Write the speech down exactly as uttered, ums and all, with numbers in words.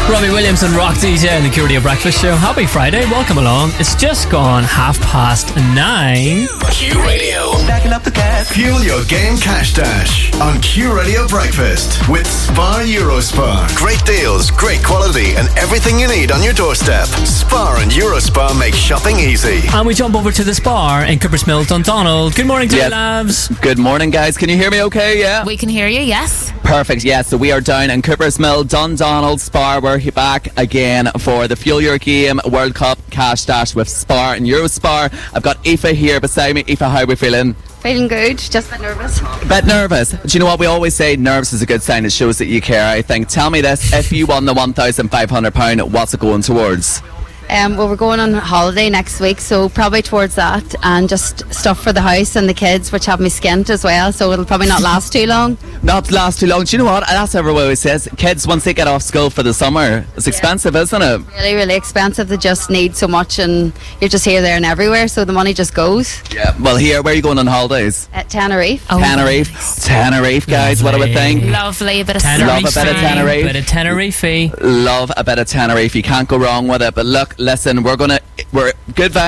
Robbie Williams and Rock D J and the Q Radio Breakfast Show. Happy Friday, welcome along. It's just gone half past nine. Q Radio. Stacking up the cash. Fuel your game cash dash on Q Radio Breakfast with Spar Eurospar. Great deals, great quality, and everything you need on your doorstep. Spar and Eurospar make shopping easy. And we jump over to the Spar in Cooper's Mill, Dundonald. Good morning to Yep. you, labs. Good morning, guys. Can you hear me okay? Yeah? We can hear you, yes. Perfect, yeah. So we are down in Cooper's Mill, Dundonald, Spar. We're back again for the Fuel Your Game World Cup Cash Dash with Spar and Eurospar. I've got Aoife here beside me. Aoife, how are we feeling? Feeling good, just a bit nervous. A bit nervous. Do you know what? We always say nerves is a good sign. It shows that you care, I think. Tell me this. If you won the one thousand five hundred pounds, what's it going towards? Um, well, we're going on holiday next week, so probably towards that, and just stuff for the house and the kids, which have me skint as well, so it'll probably not last too long. Not last too long. Do you know what? That's what everyone always says. Kids, once they get off school for the summer, it's expensive, isn't it? Really, really expensive. They just need so much, and you're just here, there, and everywhere, so the money just goes. Yeah. Well, here, where are you going on holidays? At Tenerife. Oh, Tenerife. nice. Tenerife, guys. What do we think? Lovely, a bit of Tenerife. Love a bit of Tenerife. Bit of Tenerife. Love a bit of Tenerife. You can't go wrong with it. But look, listen, we're gonna we're good vibes.